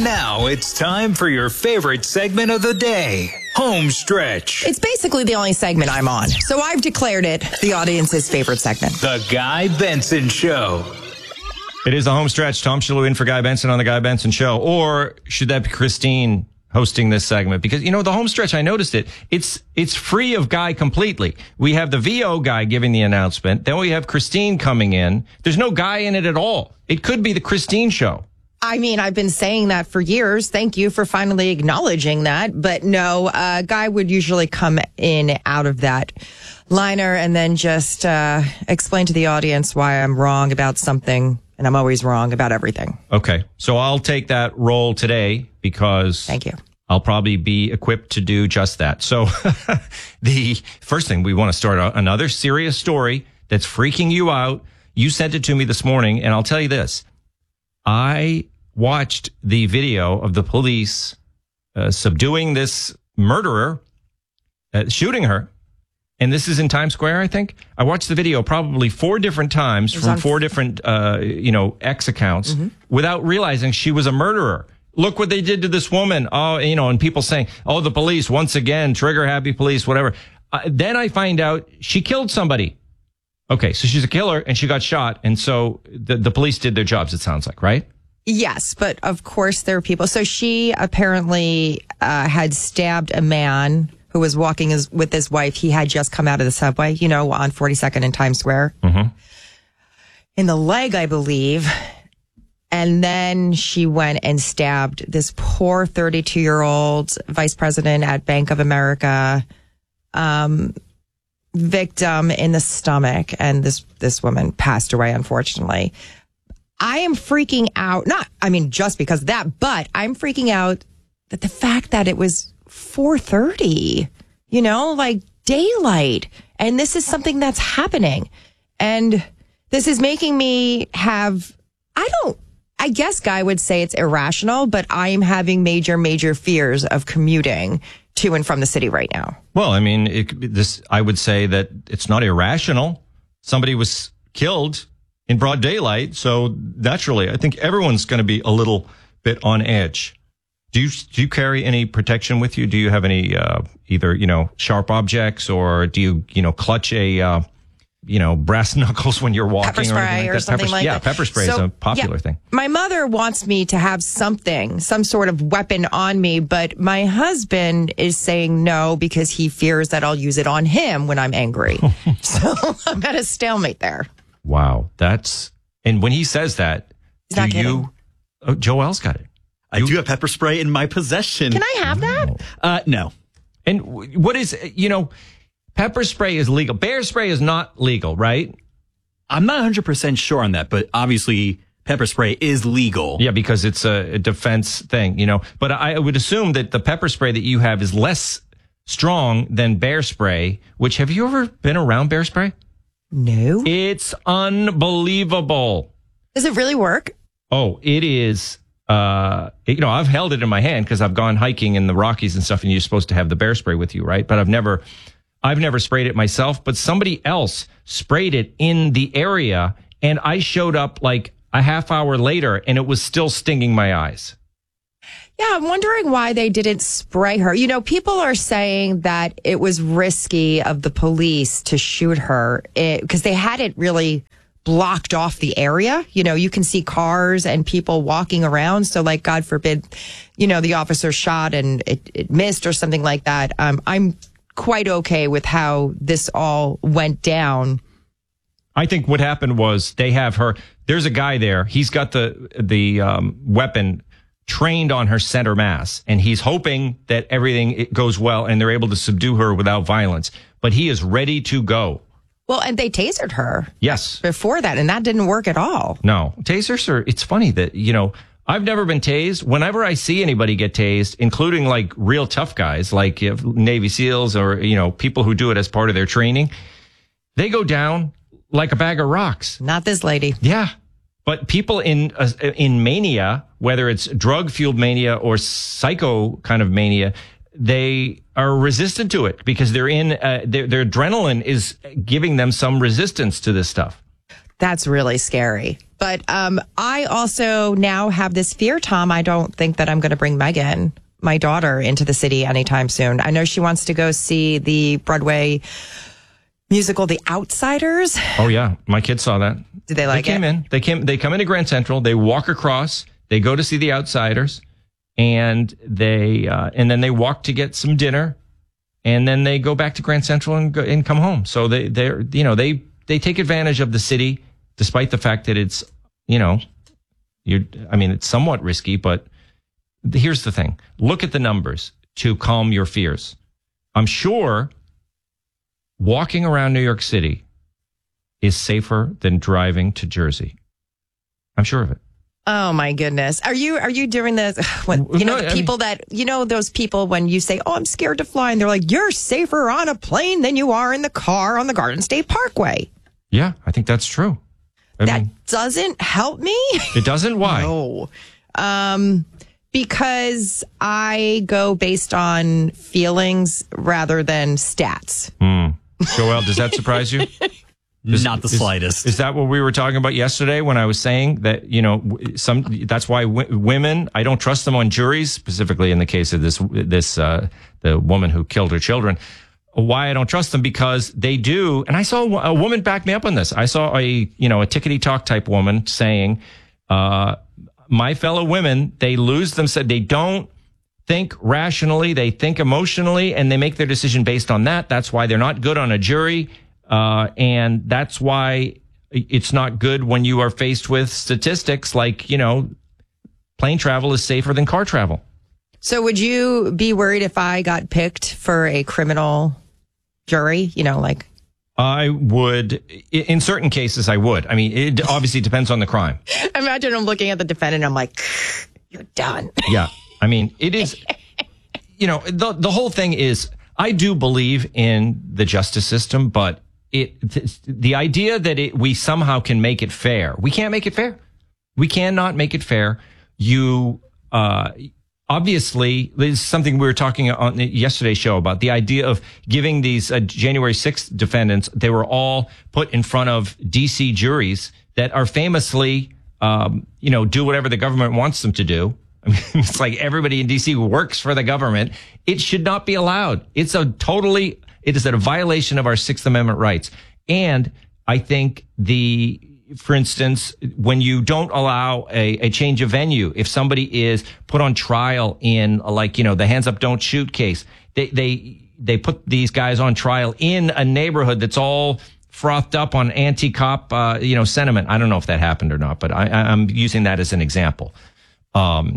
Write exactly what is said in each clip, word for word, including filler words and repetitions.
And now it's time for your favorite segment of the day, Home Stretch. It's basically the only segment I'm on, so I've declared it the audience's favorite segment. The Guy Benson Show. It is the Home Stretch. Tom Shalhoub in for Guy Benson on the Guy Benson Show. Or should that be Christine hosting this segment? Because, you know, the Home Stretch, I noticed it. It's it's free of Guy completely. We have the V O guy giving the announcement. Then we have Christine coming in. There's no Guy in it at all. It could be the Christine Show. I mean, I've been saying that for years. Thank you for finally acknowledging that. But no, uh, Guy would usually come in out of that liner and then just uh, explain to the audience why I'm wrong about something. And I'm always wrong about everything. Okay. So I'll take that role today because Thank you. I'll probably be equipped to do just that. So the first thing, we want to start a, another serious story that's freaking you out. You sent it to me this morning, and I'll tell you this. I watched the video of the police uh, subduing this murderer, uh, shooting her. And this is in Times Square, I think. I watched the video probably four different times from four different, uh, you know, X accounts mm-hmm. without realizing she was a murderer. Look what they did to this woman. Oh, you know, and people saying, oh, the police, once again, trigger happy police, whatever. Uh, then I find out she killed somebody. Okay, so she's a killer and she got shot. And so the, the police did their jobs, it sounds like, right? Yes, but of course there are people. So she apparently uh, had stabbed a man who was walking his, with his wife. He had just come out of the subway, you know, on forty-second in Times Square. Mm-hmm. In the leg, I believe. And then she went and stabbed this poor thirty-two-year-old vice president at Bank of America um, victim in the stomach. And this, this woman passed away, unfortunately. I am freaking out. Not, I mean, just because of that, but I'm freaking out that the fact that it was four thirty, you know, like daylight. And this is something that's happening. And this is making me have, I don't, I guess Guy would say it's irrational, but I am having major, major fears of commuting to and from the city right now. Well, I mean, it, this, I would say that it's not irrational. Somebody was killed in broad daylight. So naturally, I think everyone's going to be a little bit on edge. Do you do you carry any protection with you? Do you have any uh, either you know sharp objects, or do you you know clutch a uh, you know brass knuckles when you're walking pepper spray or, anything like or that? something pepper, like yeah, that? Yeah, pepper spray so, is a popular yeah, thing. My mother wants me to have something, some sort of weapon on me, but my husband is saying no because he fears that I'll use it on him when I'm angry. So I'm at a stalemate there. Wow, that's and when he says that, He's do not kidding. you? Oh, Joelle's got it. I do have pepper spray in my possession. Can I have that? Uh, no. And what is, you know, pepper spray is legal. Bear spray is not legal, right? I'm not one hundred percent sure on that, but obviously pepper spray is legal. Yeah, because it's a, a defense thing, you know. But I would assume that the pepper spray that you have is less strong than bear spray, which have you ever been around bear spray? No. It's unbelievable. Does it really work? Oh, it is. Uh, you know, I've held it in my hand because I've gone hiking in the Rockies and stuff, and you're supposed to have the bear spray with you, right? But I've never, I've never sprayed it myself, but somebody else sprayed it in the area, and I showed up like a half hour later, and it was still stinging my eyes. Yeah, I'm wondering why they didn't spray her. You know, people are saying that it was risky of the police to shoot her because they had it really blocked off the area. You know, you can see cars and people walking around. So like, God forbid, you know, the officer shot and it, it missed or something like that. Um, I'm quite okay with how this all went down. I think what happened was they have her, there's a guy there. He's got the, the um, weapon trained on her center mass, and he's hoping that everything it goes well and they're able to subdue her without violence. But he is ready to go. Well, and they tasered her. Yes. Before that, and that didn't work at all. No. Tasers are, it's funny that, you know, I've never been tased. Whenever I see anybody get tased, including like real tough guys, like Navy SEALs or, you know, people who do it as part of their training, they go down like a bag of rocks. Not this lady. Yeah. But people in uh, in mania, whether it's drug-fueled mania or psycho kind of mania, they are resistant to it because they're in uh, their, their adrenaline is giving them some resistance to this stuff. That's really scary. But um, I also now have this fear, Tom. I don't think that I'm going to bring Megan, my daughter, into the city anytime soon. I know she wants to go see the Broadway musical, The Outsiders. Oh, yeah. My kids saw that. Did they like they came it? in. They came. They come into Grand Central. They walk across. They go to see The Outsiders. And they uh, and then they walk to get some dinner. And then they go back to Grand Central and, go, and come home. So they, they're, you know, they, they take advantage of the city, despite the fact that it's, you know, you're, I mean, it's somewhat risky, but here's the thing. Look at the numbers to calm your fears. I'm sure walking around New York City is safer than driving to Jersey. I'm sure of it. Oh my goodness. Are you, are you doing this? When, you know, No, the I people mean- that, you know, those people when you say, oh, I'm scared to fly. And they're like, you're safer on a plane than you are in the car on the Garden State Parkway. Yeah, I think that's true. I That mean, doesn't help me. it doesn't. Why? No. Um, because I go based on feelings rather than stats. Joel, does that surprise you? Not the Is- slightest. Is that what we were talking about yesterday when I was saying that, you know, w- some, that's why w- women, I don't trust them on juries, specifically in the case of this, this, uh, the woman who killed her children. Why I don't trust them? Because they do. And I saw a woman back me up on this. I saw a, you know, a tickety talk type woman saying, uh, my fellow women, they lose them, said they don't think rationally, they think emotionally, and they make their decision based on that. That's why they're not good on a jury. Uh, and that's why it's not good when you are faced with statistics like, you know, plane travel is safer than car travel. So would you be worried if I got picked for a criminal jury? You know, like, I would, i- in certain cases, I would. I mean, it obviously depends on the crime. imagine I'm looking at the defendant. I'm like, you're done. Yeah. I mean, it is, you know, the, the whole thing is, I do believe in the justice system, but it, th- the idea that it, we somehow can make it fair, we can't make it fair. We cannot make it fair. You, uh, obviously, this is something we were talking on yesterday's show about the idea of giving these uh, January sixth defendants, they were all put in front of D C juries that are famously, um, you know, do whatever the government wants them to do. I mean, it's like everybody in D C works for the government. It should not be allowed. It's a totally, it is a violation of our Sixth Amendment rights. And I think the, for instance, when you don't allow a, a change of venue, if somebody is put on trial in like, you know, the hands up, don't shoot case, they, they, they put these guys on trial in a neighborhood that's all frothed up on anti-cop, uh, you know, sentiment. I don't know if that happened or not, but I, I'm using that as an example. Um,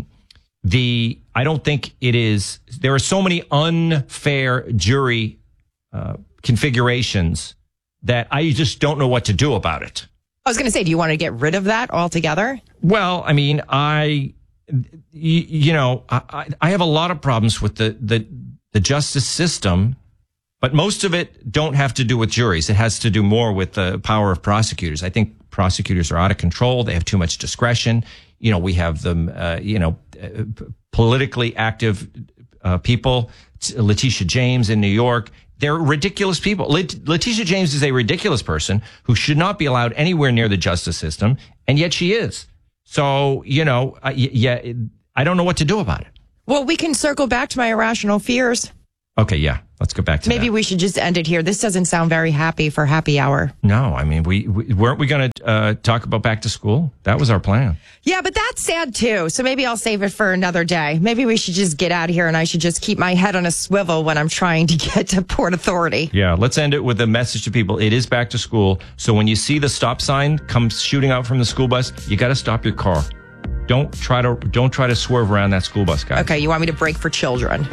the, I don't think it is, there are so many unfair jury, uh, configurations that I just don't know what to do about it. I was going to say, do you want to get rid of that altogether? Well, I mean, I, you, you know, I, I have a lot of problems with the, the, the justice system, but most of it don't have to do with juries. It has to do more with the power of prosecutors. I think prosecutors are out of control. They have too much discretion. You know, we have them, uh, you know, uh, politically active uh, people. Letitia James in New York. They're ridiculous people. Let- Letitia James is a ridiculous person who should not be allowed anywhere near the justice system, and yet she is. So, you know, uh, y- yeah, I don't know what to do about it. Well, we can circle back to my irrational fears. Okay, yeah, let's go back to Maybe that. we should just end it here. This doesn't sound very happy for happy hour. No, I mean, we, we weren't we going to uh, talk about back to school? That was our plan. Yeah, but that's sad too. So maybe I'll save it for another day. Maybe we should just get out of here and I should just keep my head on a swivel when I'm trying to get to Port Authority. Yeah, let's end it with a message to people. It is back to school. So when you see the stop sign come shooting out from the school bus, you got to stop your car. Don't try to don't try to swerve around that school bus, guys. Okay, you want me to break for children?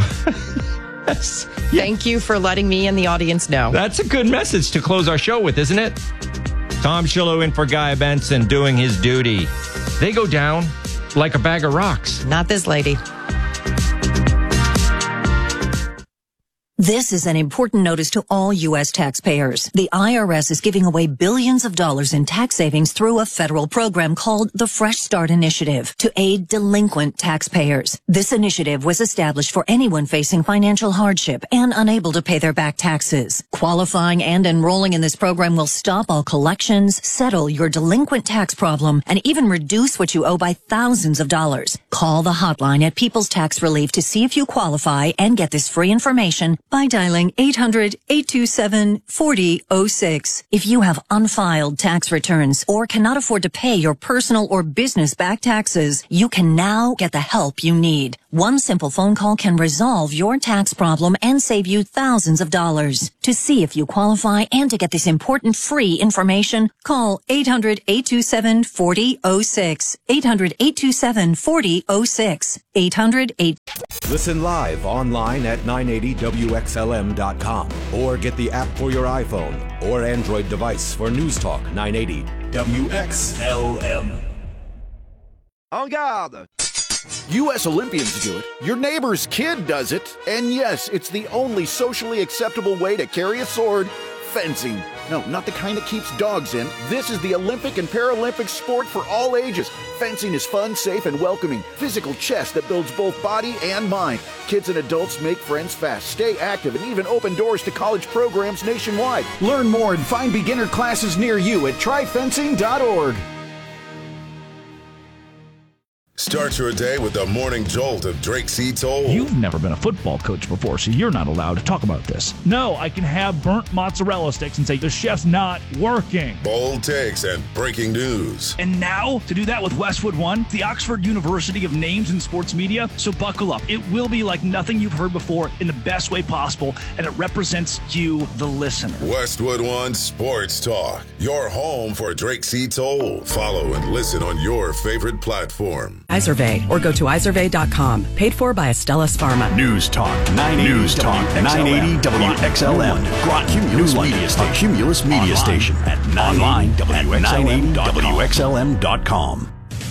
Yes. Thank you for letting me and the audience know. That's a good message to close our show with, isn't it? Tom Shillow in for Guy Benson doing his duty. They go down like a bag of rocks. Not this lady. This is an important notice to all U S taxpayers. The I R S is giving away billions of dollars in tax savings through a federal program called the Fresh Start Initiative to aid delinquent taxpayers. This initiative was established for anyone facing financial hardship and unable to pay their back taxes. Qualifying and enrolling in this program will stop all collections, settle your delinquent tax problem, and even reduce what you owe by thousands of dollars. Call the hotline at People's Tax Relief to see if you qualify and get this free information by dialing eight hundred, eight two seven, four zero zero six. If you have unfiled tax returns or cannot afford to pay your personal or business back taxes, you can now get the help you need. One simple phone call can resolve your tax problem and save you thousands of dollars. To see if you qualify and to get this important free information, call eight hundred, eight two seven, four zero zero six. eight hundred, eight two seven, four zero zero six. eight hundred, eight Listen live online at nine eighty W X L M dot com or get the app for your iPhone or Android device for News Talk nine eighty W X L M. En garde! U S Olympians do it, your neighbor's kid does it, and yes, it's the only socially acceptable way to carry a sword: fencing. No, not the kind that keeps dogs in. This is the Olympic and Paralympic sport for all ages. Fencing is fun, safe, and welcoming. Physical chess that builds both body and mind. Kids and adults make friends fast, stay active, and even open doors to college programs nationwide. Learn more and find beginner classes near you at try fencing dot org. Start your day with the morning jolt of Drake C. Toll. You've never been a football coach before, so you're not allowed to talk about this. No, I can have burnt mozzarella sticks and say the chef's not working. Bold takes and breaking news. And now, to do that with Westwood One, the Oxford University of Names in Sports Media. So buckle up. It will be like nothing you've heard before in the best way possible, and it represents you, the listener. Westwood One Sports Talk, your home for Drake C. Toll. Follow and listen on your favorite platform. Izervay, or go to izervay dot com. Paid for by Astellas Pharma. News Talk nine eighty. News Talk nine eighty W X L M. Cumulus Media Station. Cumulus Media Station at online at nine eighty W X L M dot com.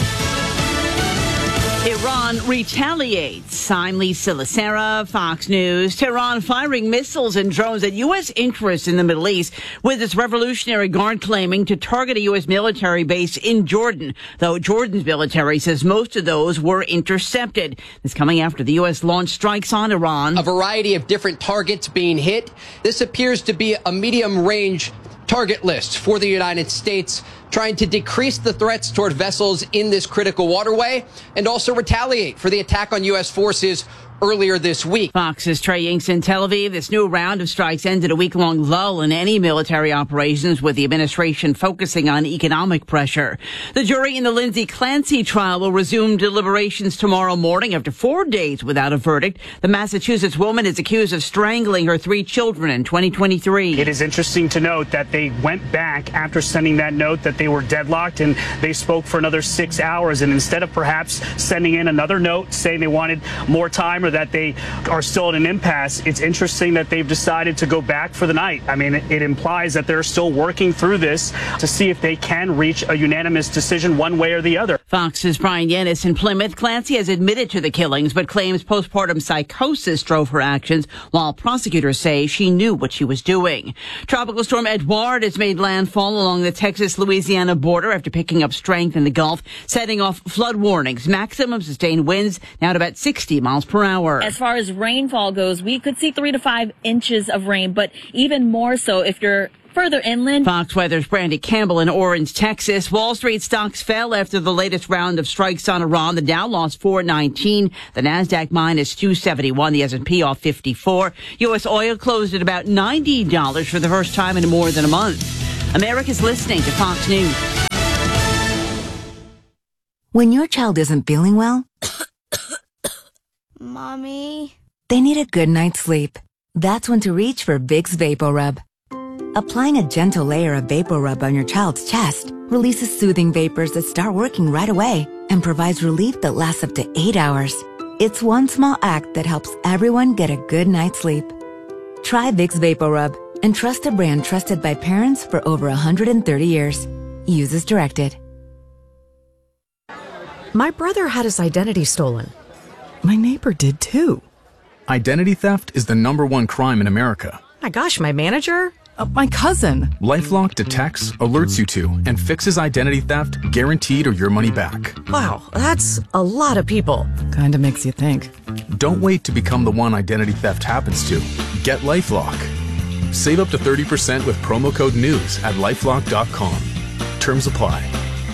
Iran retaliates. I'm Lisa Lacera, Fox News. Tehran firing missiles and drones at U S interests in the Middle East, with its Revolutionary Guard claiming to target a U S military base in Jordan, though Jordan's military says most of those were intercepted. This coming after the U S launched strikes on Iran. A variety of different targets being hit. This appears to be a medium-range target list for the United States, trying to decrease the threats toward vessels in this critical waterway and also retaliate for the attack on U S forces earlier this week. Fox's Trey Inks in Tel Aviv. This new round of strikes ended a week-long lull in any military operations, with the administration focusing on economic pressure. The jury in the Lindsay Clancy trial will resume deliberations tomorrow morning after four days without a verdict. The Massachusetts woman is accused of strangling her three children in twenty twenty-three. It is interesting to note that they went back after sending that note that they were deadlocked, and they spoke for another six hours. And instead of perhaps sending in another note saying they wanted more time or that they are still at an impasse, it's interesting that they've decided to go back for the night. I mean, it, it implies that they're still working through this to see if they can reach a unanimous decision one way or the other. Fox's Brian Yennis in Plymouth. Clancy has admitted to the killings, but claims postpartum psychosis drove her actions, while prosecutors say she knew what she was doing. Tropical storm Edouard has made landfall along the Texas-Louisiana border after picking up strength in the Gulf, setting off flood warnings. Maximum sustained winds now at about sixty miles per hour. As far as rainfall goes, we could see three to five inches of rain, but even more so if you're further inland. Fox Weather's Brandy Campbell in Orange, Texas. Wall Street stocks fell after the latest round of strikes on Iran. The Dow lost four nineteen. The Nasdaq minus two seventy-one. The S and P off fifty-four. U S oil closed at about ninety dollars for the first time in more than a month. America's listening to Fox News. When your child isn't feeling well, Mommy, they need a good night's sleep. That's when to reach for Vicks VapoRub. Applying a gentle layer of VapoRub on your child's chest releases soothing vapors that start working right away and provides relief that lasts up to eight hours. It's one small act that helps everyone get a good night's sleep. Try Vicks VapoRub and trust a brand trusted by parents for over one hundred thirty years. Use as directed. My brother had his identity stolen. My neighbor did too. Identity theft is the number one crime in America. My gosh, my manager? Uh, my cousin. LifeLock detects, alerts you to, and fixes identity theft guaranteed or your money back. Wow, that's a lot of people. Kinda makes you think. Don't wait to become the one identity theft happens to. Get LifeLock. Save up to thirty percent with promo code NEWS at lifelock dot com. Terms apply.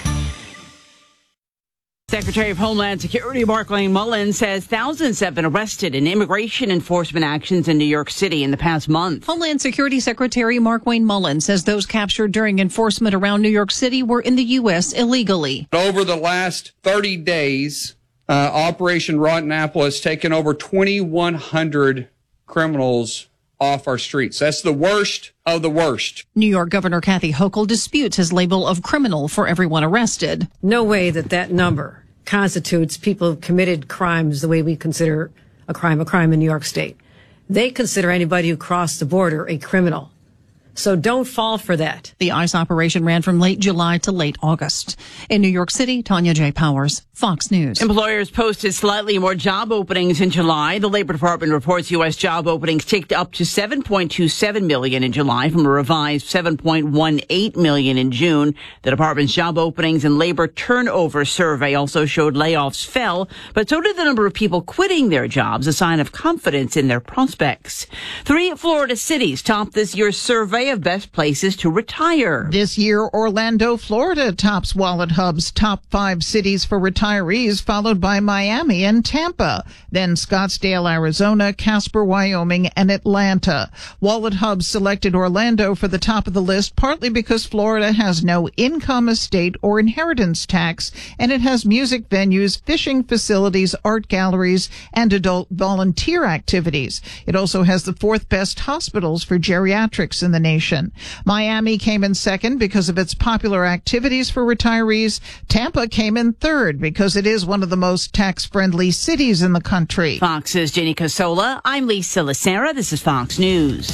Secretary of Homeland Security Markwayne Mullins says thousands have been arrested in immigration enforcement actions in New York City in the past month. Homeland Security Secretary Markwayne Mullins says those captured during enforcement around New York City were in the U S illegally. Over the last thirty days, uh, Operation Rotten Apple has taken over twenty-one hundred criminals off our streets. That's the worst of the worst. New York Governor Kathy Hochul disputes his label of criminal for everyone arrested. No way that that number constitutes people who've committed crimes the way we consider a crime a crime in New York State. They consider anybody who crossed the border a criminal. So don't fall for that. The ICE operation ran from late July to late August. In New York City, Tanya J. Powers, Fox News. Employers posted slightly more job openings in July. The Labor Department reports U S job openings ticked up to seven point two seven million in July from a revised seven point one eight million in June. The department's job openings and labor turnover survey also showed layoffs fell, but so did the number of people quitting their jobs, a sign of confidence in their prospects. Three Florida cities topped this year's survey of best places to retire. This year, Orlando, Florida tops Wallet Hub's top five cities for retirees, followed by Miami and Tampa, then Scottsdale, Arizona, Casper, Wyoming, and Atlanta. Wallet Hub selected Orlando for the top of the list, partly because Florida has no income, estate, or inheritance tax, and it has music venues, fishing facilities, art galleries, and adult volunteer activities. It also has the fourth best hospitals for geriatrics in the nation. Miami came in second because of its popular activities for retirees. Tampa came in third because it is one of the most tax-friendly cities in the country. Fox's Jenny Casola. I'm Lisa Lacera. This is Fox News.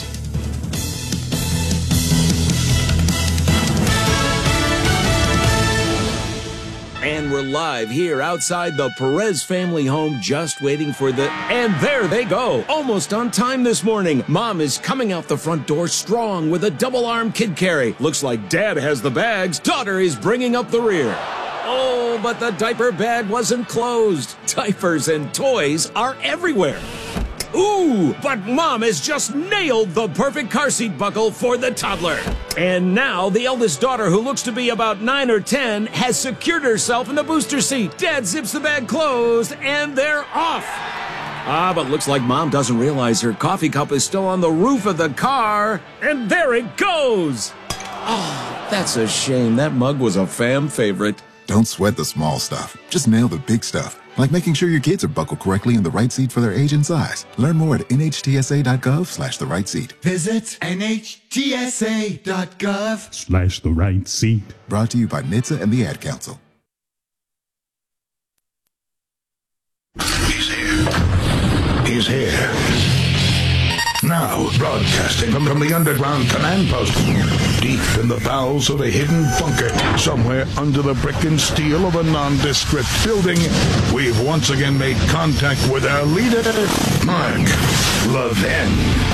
And we're live here outside the Perez family home, just waiting for the... And there they go! Almost on time this morning. Mom is coming out the front door strong with a double-arm kid carry. Looks like Dad has the bags. Daughter is bringing up the rear. Oh, but the diaper bag wasn't closed. Diapers and toys are everywhere. Ooh, but Mom has just nailed the perfect car seat buckle for the toddler. And now the eldest daughter, who looks to be about nine or ten, has secured herself in the booster seat. Dad zips the bag closed, and they're off. Ah, but looks like Mom doesn't realize her coffee cup is still on the roof of the car. And there it goes. Oh, that's a shame. That mug was a fam favorite. Don't sweat the small stuff. Just nail the big stuff. Like making sure your kids are buckled correctly in the right seat for their age and size. Learn more at nhtsa.gov slash the right seat. Visit nhtsa.gov Slash the right seat. Brought to you by N H T S A and the Ad Council. He's here. He's here. Now, broadcasting from, from the underground command post, deep in the bowels of a hidden bunker, somewhere under the brick and steel of a nondescript building, we've once again made contact with our leader, Mark Levin.